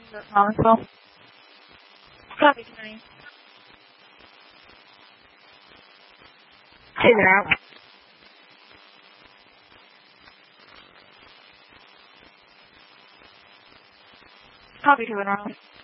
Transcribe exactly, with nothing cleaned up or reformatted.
Knoxville. Copy, Tony. Taser out. Copy to it, Ronald.